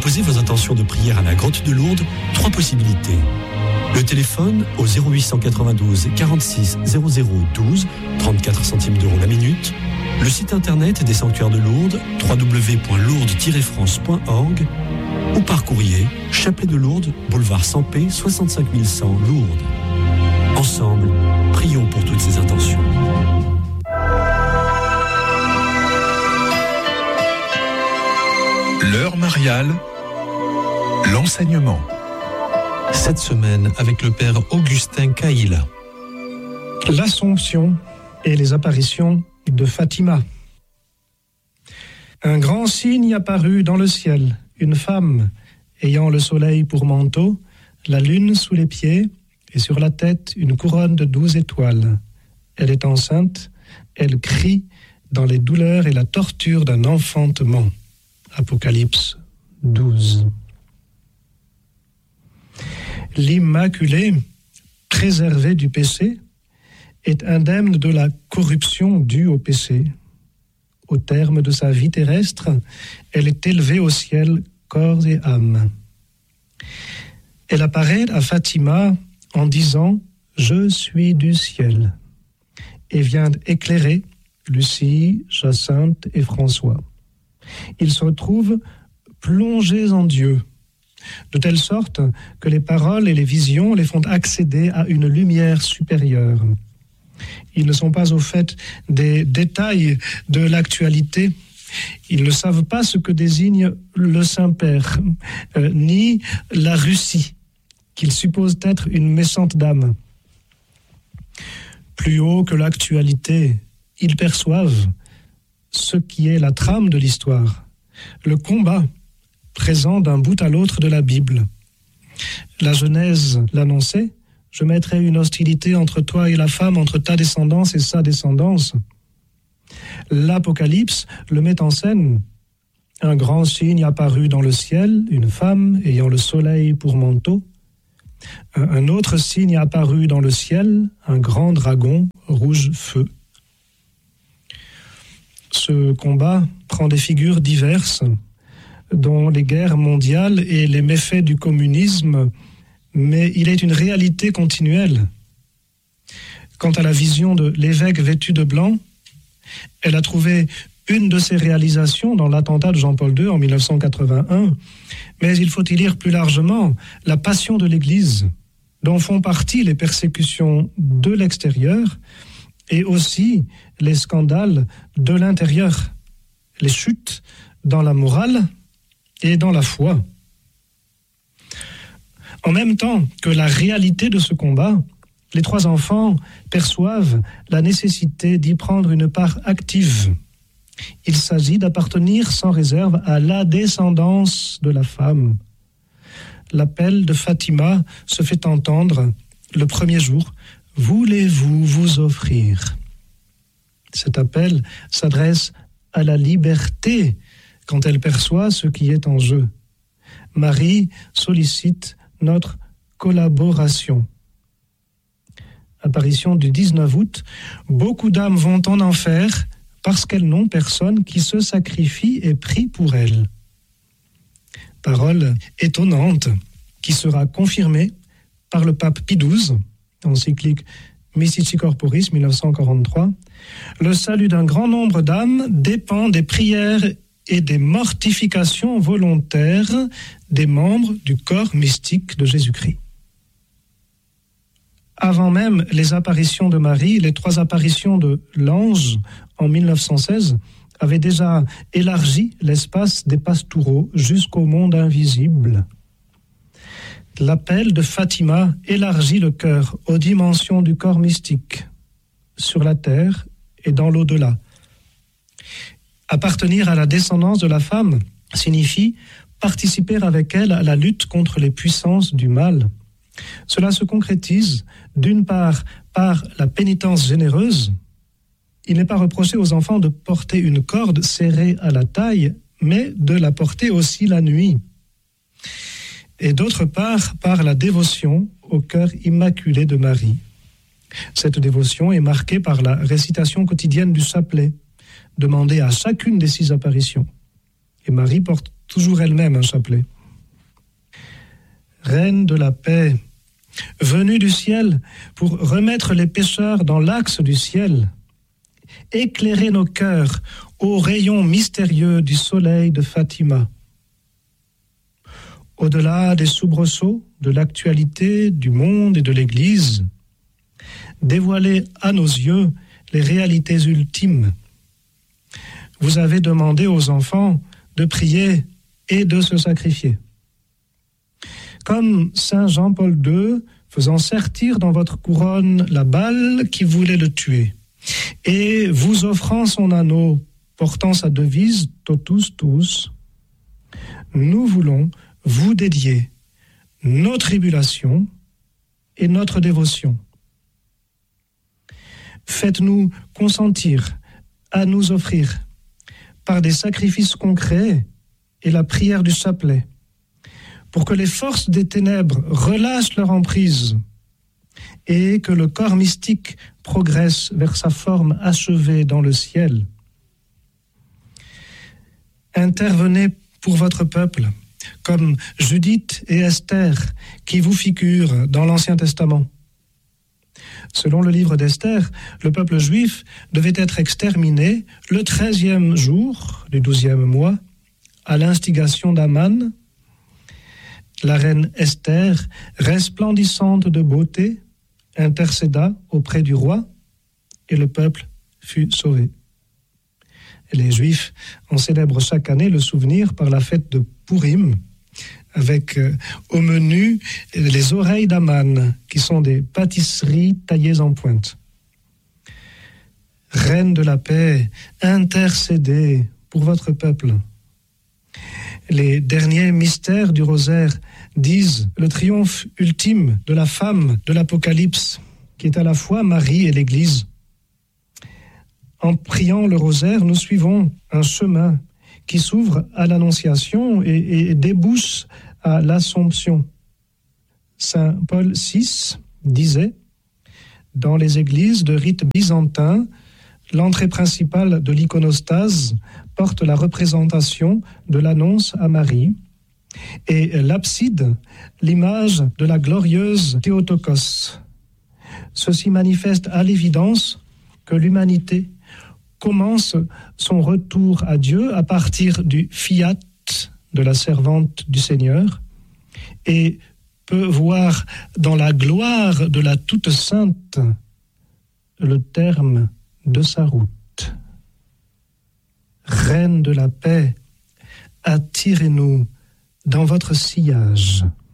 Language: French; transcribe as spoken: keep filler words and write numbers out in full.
déposer vos intentions de prière à la grotte de Lourdes, trois possibilités. Le téléphone au zéro huit cent quatre-vingt-douze quarante-six zéro zéro douze, trente-quatre centimes d'euros la minute. Le site internet des sanctuaires de Lourdes, w w w point lourdes tiret france point org, ou par courrier, Chapelet de Lourdes, boulevard Sampé, soixante-cinq mille cent, Lourdes. Ensemble, prions pour toutes ces intentions. L'heure mariale, l'enseignement. Cette semaine avec le père Augustin Caïla. L'Assomption et les apparitions de Fatima. Un grand signe apparut dans le ciel, une femme ayant le soleil pour manteau, la lune sous les pieds et sur la tête une couronne de douze étoiles. Elle est enceinte, elle crie dans les douleurs et la torture d'un enfantement. Apocalypse douze. L'Immaculée, préservée du péché, est indemne de la corruption due au péché. Au terme de sa vie terrestre, elle est élevée au ciel, corps et âme. Elle apparaît à Fatima en disant « Je suis du ciel » et vient éclairer Lucie, Jacinthe et François. Ils se retrouvent plongés en Dieu, de telle sorte que les paroles et les visions les font accéder à une lumière supérieure. Ils ne sont pas au fait des détails de l'actualité. Ils ne savent pas ce que désigne le Saint-Père, euh, ni la Russie, qu'ils supposent être une méchante dame. Plus haut que l'actualité, ils perçoivent ce qui est la trame de l'histoire, le combat présent d'un bout à l'autre de la Bible. La Genèse l'annonçait, je mettrai une hostilité entre toi et la femme, entre ta descendance et sa descendance. L'Apocalypse le met en scène. Un grand signe apparut dans le ciel, une femme ayant le soleil pour manteau. Un autre signe apparut dans le ciel, un grand dragon rouge feu. Ce combat prend des figures diverses, dont les guerres mondiales et les méfaits du communisme, mais il est une réalité continuelle. Quant à la vision de l'évêque vêtu de blanc, elle a trouvé une de ses réalisations dans l'attentat de Jean-Paul deux en dix-neuf cent quatre-vingt-un, mais il faut y lire plus largement la passion de l'Église, dont font partie les persécutions de l'extérieur et aussi les scandales de l'intérieur, les chutes dans la morale et dans la foi. En même temps que la réalité de ce combat, les trois enfants perçoivent la nécessité d'y prendre une part active. Il s'agit d'appartenir sans réserve à la descendance de la femme. L'appel de Fatima se fait entendre le premier jour. Voulez-vous vous offrir ? Cet appel s'adresse à la liberté quand elle perçoit ce qui est en jeu. Marie sollicite notre collaboration. Apparition du dix-neuf août, beaucoup d'âmes vont en enfer parce qu'elles n'ont personne qui se sacrifie et prie pour elles. Parole étonnante qui sera confirmée par le pape Pie douze, encyclique Mystici Corporis dix-neuf cent quarante-trois. Le salut d'un grand nombre d'âmes dépend des prières et des mortifications volontaires des membres du corps mystique de Jésus-Christ. Avant même les apparitions de Marie, les trois apparitions de l'ange en dix-neuf cent seize avaient déjà élargi l'espace des pastoureaux jusqu'au monde invisible. L'appel de Fatima élargit le cœur aux dimensions du corps mystique, sur la terre et dans l'au-delà. Appartenir à la descendance de la femme signifie participer avec elle à la lutte contre les puissances du mal. Cela se concrétise, d'une part, par la pénitence généreuse. Il n'est pas reproché aux enfants de porter une corde serrée à la taille, mais de la porter aussi la nuit. Et d'autre part, par la dévotion au cœur immaculé de Marie. Cette dévotion est marquée par la récitation quotidienne du chapelet, demandée à chacune des six apparitions. Et Marie porte toujours elle-même un chapelet. Reine de la paix, venue du ciel pour remettre les pécheurs dans l'axe du ciel, éclairez nos cœurs aux rayons mystérieux du soleil de Fatima. Au-delà des soubresauts de l'actualité, du monde et de l'Église, dévoilez à nos yeux les réalités ultimes. Vous avez demandé aux enfants de prier et de se sacrifier. Comme saint Jean-Paul deux, faisant sertir dans votre couronne la balle qui voulait le tuer, et vous offrant son anneau, portant sa devise « Totus tuus », nous voulons vous dédier nos tribulations et notre dévotion. Faites-nous consentir à nous offrir, par des sacrifices concrets et la prière du chapelet, pour que les forces des ténèbres relâchent leur emprise et que le corps mystique progresse vers sa forme achevée dans le ciel. Intervenez pour votre peuple, comme Judith et Esther, qui vous figurent dans l'Ancien Testament. Selon le livre d'Esther, le peuple juif devait être exterminé le treizième jour du douzième mois, à l'instigation d'Aman. La reine Esther, resplendissante de beauté, intercéda auprès du roi et le peuple fut sauvé. Et les Juifs en célèbrent chaque année le souvenir par la fête de Purim, avec euh, au menu les oreilles d'Aman, qui sont des pâtisseries taillées en pointe. Reine de la paix, intercédez pour votre peuple. Les derniers mystères du rosaire disent le triomphe ultime de la femme de l'Apocalypse, qui est à la fois Marie et l'Église. En priant le rosaire, nous suivons un chemin qui s'ouvre à l'Annonciation et, et débouche à l'Assomption. Saint Paul six disait « Dans les églises de rite byzantin, l'entrée principale de l'iconostase porte la représentation de l'annonce à Marie et l'abside, l'image de la glorieuse Théotokos. Ceci manifeste à l'évidence que l'humanité commence son retour à Dieu à partir du fiat de la servante du Seigneur et peut voir dans la gloire de la toute sainte le terme de sa route. Reine de la paix, attirez-nous dans votre sillage.